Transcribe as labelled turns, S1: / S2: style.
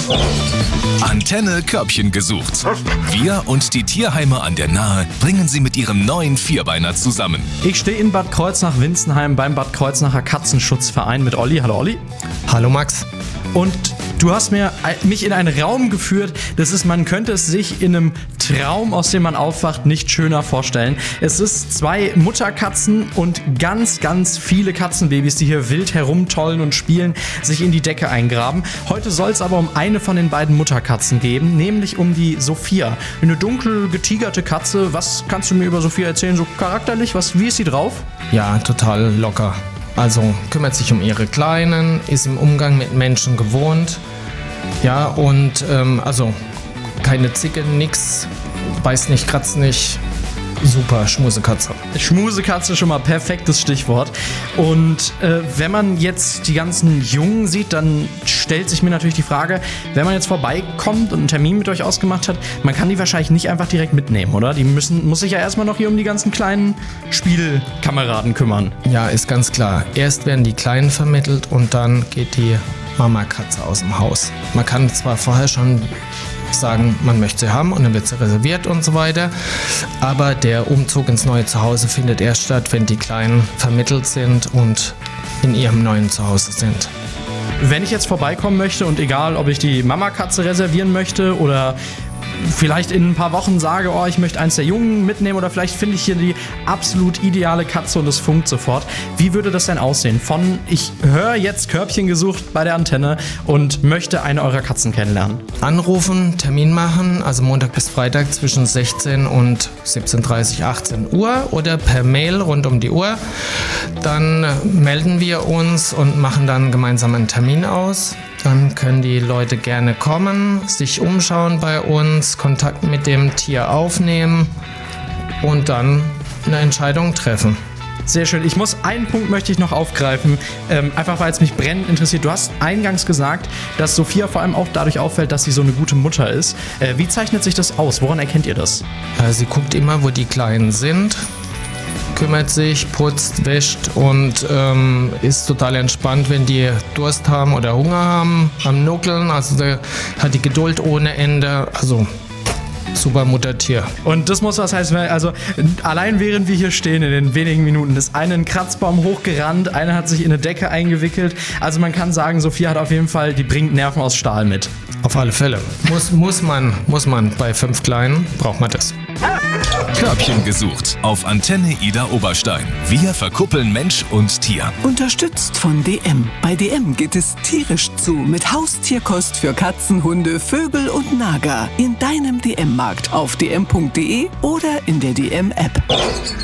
S1: Antenne Körbchen gesucht. Wir und die Tierheime an der Nahe bringen sie mit ihrem neuen Vierbeiner zusammen.
S2: Ich stehe in Bad Kreuznach-Winzenheim beim Bad Kreuznacher Katzenschutzverein mit Olli. Hallo Olli.
S3: Hallo Max.
S2: Und du hast mich in einen Raum geführt, man könnte es sich in einem Traum, aus dem man aufwacht, nicht schöner vorstellen. Es ist 2 Mutterkatzen und ganz, ganz viele Katzenbabys, die hier wild herumtollen und spielen, sich in die Decke eingraben. Heute soll es aber um eine von den beiden Mutterkatzen geben, nämlich um die Sophia. Eine dunkel getigerte Katze. Was kannst du mir über Sophia erzählen, so charakterlich? Wie ist sie drauf?
S3: Ja, total locker. Also kümmert sich um ihre Kleinen, ist im Umgang mit Menschen gewohnt. Ja, und also keine Zicke, nix, beißt nicht, kratzt nicht. Super, Schmusekatze.
S2: Schmusekatze, schon mal perfektes Stichwort. Und wenn man jetzt die ganzen Jungen sieht, dann stellt sich mir natürlich die Frage, wenn man jetzt vorbeikommt und einen Termin mit euch ausgemacht hat, man kann die wahrscheinlich nicht einfach direkt mitnehmen, oder? Die muss sich ja erstmal noch hier um die ganzen kleinen Spielkameraden kümmern.
S3: Ja, ist ganz klar. Erst werden die Kleinen vermittelt und dann geht die Mamakatze aus dem Haus. Man kann zwar vorher schon sagen, man möchte sie haben und dann wird sie reserviert und so weiter. Aber der Umzug ins neue Zuhause findet erst statt, wenn die Kleinen vermittelt sind und in ihrem neuen Zuhause sind.
S2: Wenn ich jetzt vorbeikommen möchte und egal, ob ich die Mamakatze reservieren möchte oder vielleicht in ein paar Wochen sage, ich möchte eins der Jungen mitnehmen oder vielleicht finde ich hier die absolut ideale Katze und es funkt sofort. Wie würde das denn aussehen? Ich höre jetzt Körbchen gesucht bei der Antenne und möchte eine eurer Katzen kennenlernen.
S3: Anrufen, Termin machen, also Montag bis Freitag zwischen 16 und 17:30, 18 Uhr oder per Mail rund um die Uhr. Dann melden wir uns und machen dann gemeinsam einen Termin aus. Dann können die Leute gerne kommen, sich umschauen bei uns, Kontakt mit dem Tier aufnehmen und dann eine Entscheidung treffen.
S2: Sehr schön. Einen Punkt möchte ich noch aufgreifen, einfach weil es mich brennend interessiert. Du hast eingangs gesagt, dass Sophia vor allem auch dadurch auffällt, dass sie so eine gute Mutter ist. Wie zeichnet sich das aus? Woran erkennt ihr das?
S3: Sie guckt immer, wo die Kleinen sind, kümmert sich, putzt, wäscht und ist total entspannt, wenn die Durst haben oder Hunger haben, am Nuckeln. Also da hat die Geduld ohne Ende. Also super Muttertier.
S2: Und das muss was heißen, also allein während wir hier stehen in den wenigen Minuten, ist eine einen Kratzbaum hochgerannt, eine hat sich in eine Decke eingewickelt. Also man kann sagen, Sophia hat auf jeden Fall, die bringt Nerven aus Stahl mit.
S3: Auf alle Fälle. Muss man. Bei 5 Kleinen braucht man das.
S1: Körbchen gesucht auf Antenne Ida Oberstein. Wir verkuppeln Mensch und Tier.
S4: Unterstützt von DM. Bei DM geht es tierisch zu mit Haustierkost für Katzen, Hunde, Vögel und Nager. In deinem DM-Markt auf dm.de oder in der DM-App.